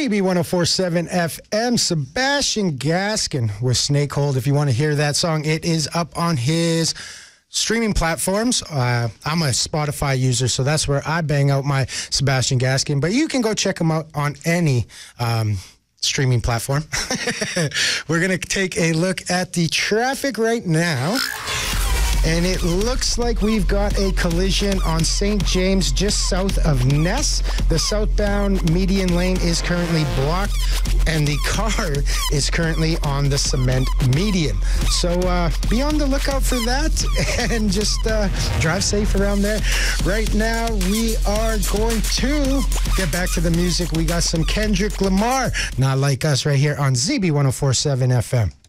ZB1047 FM, Sebastian Gaskin with Snakehold. If you want to hear that song, it is up on his streaming platforms. I'm a Spotify user, so that's where I bang out my Sebastian Gaskin. But you can go check him out on any streaming platform. We're going to take a look at the traffic right now. And it looks like we've got a collision on St. James just south of Ness. The southbound median lane is currently blocked, and the car is currently on the cement median. So be on the lookout for that and just drive safe around there. Right now, we are going to get back to the music. We got some Kendrick Lamar, Not Like Us, right here on ZB1047 FM.